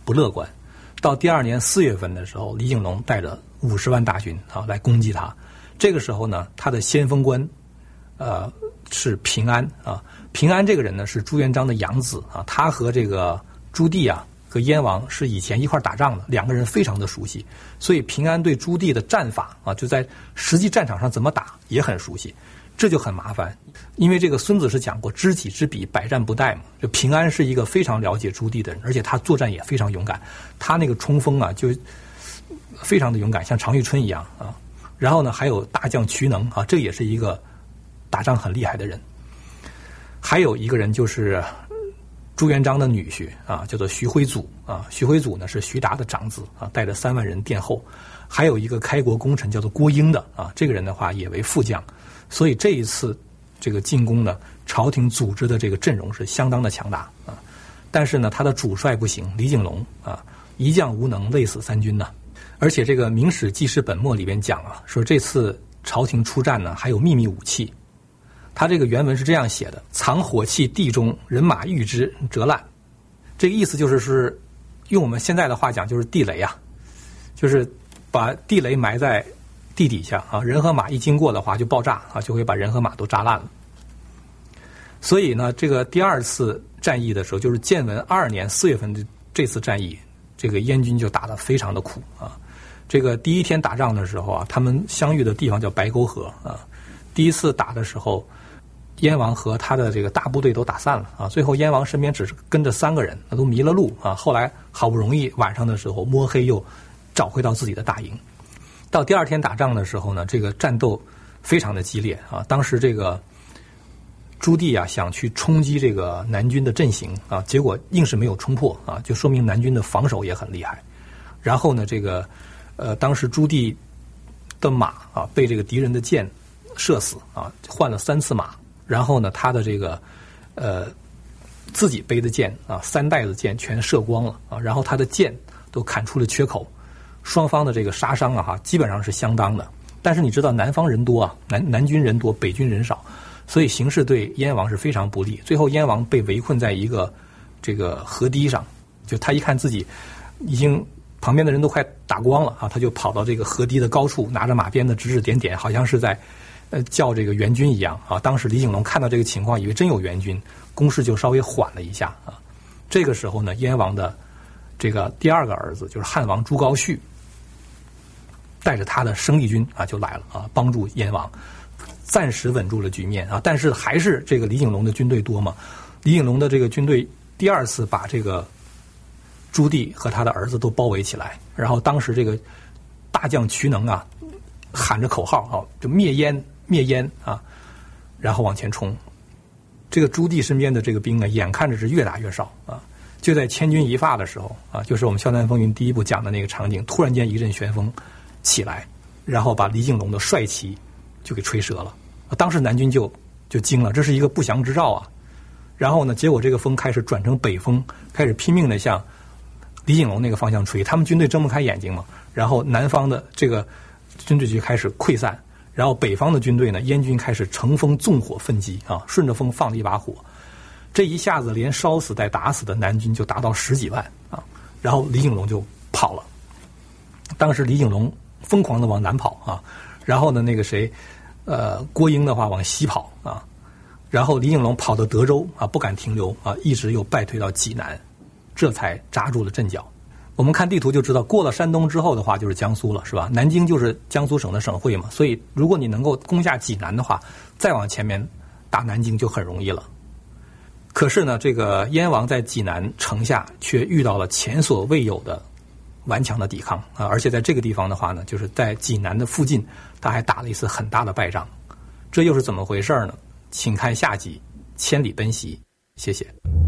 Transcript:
不乐观。到第2年4月份的时候，李景龙带着50万大军来攻击他。这个时候呢，他的先锋官是平安啊。平安这个人呢是朱元璋的养子啊，他和这个朱棣和燕王是以前一块打仗的，两个人非常的熟悉，所以平安对朱棣的战法就在实际战场上怎么打也很熟悉。这就很麻烦，因为这个孙子是讲过知己知彼，百战不殆嘛。就平安是一个非常了解朱棣的人，而且他作战也非常勇敢，他那个冲锋就非常的勇敢，像常遇春一样啊。然后呢，还有大将瞿能这也是一个打仗很厉害的人。还有一个人就是朱元璋的女婿叫做徐辉祖徐辉祖呢是徐达的长子带着3万人殿后。还有一个开国功臣叫做郭英的这个人的话也为副将。所以这一次这个进攻呢，朝廷组织的这个阵容是相当的强大但是呢，他的主帅不行，李景龙一将无能，累死3军呢。而且这个《明史纪事本末》里边讲说这次朝廷出战呢还有秘密武器。他这个原文是这样写的：藏火器地中，人马遇之折烂。这个意思就是用我们现在的话讲就是地雷就是把地雷埋在地底下人和马一经过的话就爆炸就会把人和马都炸烂了。所以呢，这个第2次战役的时候，就是建文22年4月份的这次战役，这个燕军就打得非常的苦这个第1天打仗的时候他们相遇的地方叫白沟河第1次打的时候，燕王和他的这个大部队都打散了最后燕王身边只是跟着3个人，都迷了路后来好不容易晚上的时候摸黑又找回到自己的大营。到第2天打仗的时候呢，这个战斗非常的激烈当时这个朱棣想去冲击这个南军的阵型结果硬是没有冲破就说明南军的防守也很厉害。然后呢，这个当时朱棣的马被这个敌人的箭射死换了3次马。然后呢，他的这个自己背的箭3袋子箭全射光了然后他的箭都砍出了缺口。双方的这个杀伤基本上是相当的。但是你知道南方人多南军人多，北军人少，所以形势对燕王是非常不利。最后燕王被围困在一个这个河堤上，就他一看自己已经旁边的人都快打光了他就跑到这个河堤的高处，拿着马鞭子指指点点，好像是在叫这个援军一样当时李景龙看到这个情况，以为真有援军，攻势就稍微缓了一下这个时候呢，燕王的这个第2个儿子就是汉王朱高煦，带着他的生力军就来了帮助燕王暂时稳住了局面但是还是这个李景龙的军队多嘛。李景龙的这个军队第2次把这个朱棣和他的儿子都包围起来，然后当时这个大将瞿能喊着口号就灭燕灭燕然后往前冲。这个朱棣身边的这个兵呢，眼看着是越打越少就在千钧一发的时候就是我们《萧南风云》第1部讲的那个场景，突然间一阵旋风起来，然后把李景龙的帅旗就给吹折了当时南军就惊了，这是一个不祥之兆然后呢，结果这个风开始转成北风，开始拼命的向李景龙那个方向吹，他们军队睁不开眼睛嘛。然后南方的这个军队就开始溃散，然后北方的军队呢，燕军开始乘风纵火奋击顺着风放了一把火。这一下子连烧死带打死的南军就达到10几万然后李景龙就跑了。当时李景龙疯狂的往南跑然后呢那个谁郭英的话往西跑然后李景龙跑到德州不敢停留一直又败退到济南，这才扎住了阵脚。我们看地图就知道，过了山东之后的话就是江苏了，是吧？南京就是江苏省的省会嘛，所以如果你能够攻下济南的话，再往前面打南京就很容易了。可是呢，这个燕王在济南城下却遇到了前所未有的顽强的抵抗而且在这个地方的话呢，就是在济南的附近，他还打了一次很大的败仗。这又是怎么回事呢？请看下集《千里奔袭》。谢谢。